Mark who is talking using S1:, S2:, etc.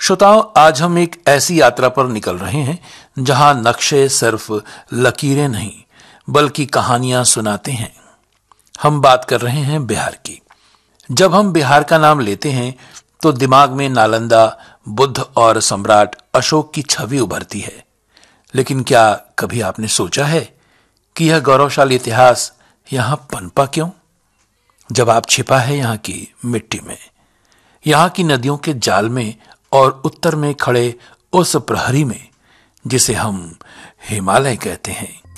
S1: श्रोताओं, आज हम एक ऐसी यात्रा पर निकल रहे हैं जहां नक्शे सिर्फ लकीरें नहीं बल्कि कहानियां सुनाते हैं। हम बात कर रहे हैं बिहार की। जब हम बिहार का नाम लेते हैं तो दिमाग में नालंदा, बुद्ध और सम्राट अशोक की छवि उभरती है। लेकिन क्या कभी आपने सोचा है कि यह गौरवशाली इतिहास यहां पनपा क्यों? जवाब छिपा है यहां की मिट्टी में, यहां की नदियों के जाल में और उत्तर में खड़े उस प्रहरी में जिसे हम हिमालय कहते हैं।